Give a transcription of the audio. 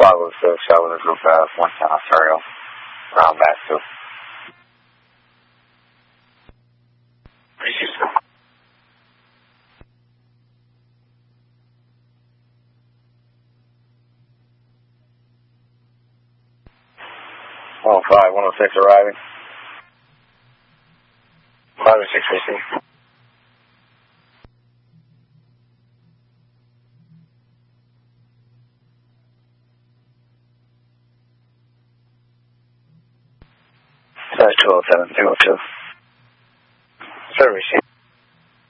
506, I was a group of 110 Ontario, round back to. Oh, 5, 106 arriving. 506 receiving. Size 207, 202. Sir, receive.